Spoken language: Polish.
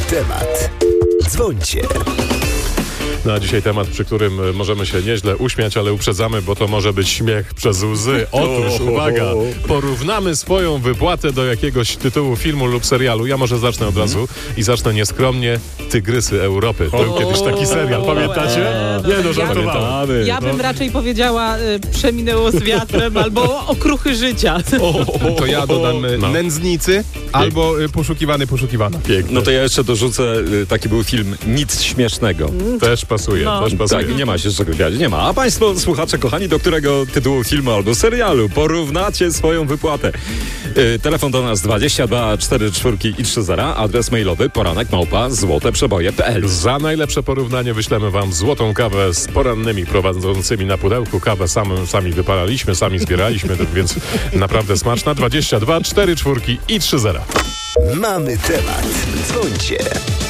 temat. Dzwońcie. No a dzisiaj temat, przy którym możemy się nieźle uśmiać, ale uprzedzamy, bo to może być śmiech przez łzy. Otóż, uwaga, porównamy swoją wypłatę do jakiegoś tytułu filmu lub serialu. Ja może zacznę od razu i zacznę nieskromnie. Tygrysy Europy. Był kiedyś taki serial, pamiętacie? Nie, no żartowałem. Ja bym raczej powiedziała Przeminęło z wiatrem albo Okruchy życia. To ja dodam Nędznicy albo Poszukiwana. Piękne. No to ja jeszcze dorzucę, taki był film Nic śmiesznego. Też pasuje, też pasuje. Tak, nie ma się z czego śmiać, nie ma. A państwo, słuchacze kochani, do którego tytułu filmu albo serialu porównacie swoją wypłatę? Telefon do nas 22 44 i 30, adres mailowy poranek@złoteprzeboje.pl. Za najlepsze porównanie wyślemy wam złotą kawę z porannymi prowadzącymi na pudełku. Kawę sami wypalaliśmy, sami zbieraliśmy, więc naprawdę smaczna. 22 44 i 30. Mamy temat. Dzwońcie.